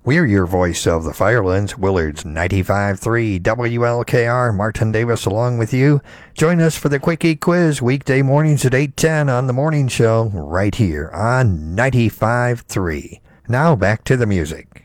We're your voice of the Firelands, Willard's 95.3 WLKR. Martin Davis along with you. Join us for the Quickie Quiz weekday mornings at 8:10 on The Morning Show right here on 95.3. Now back to the music.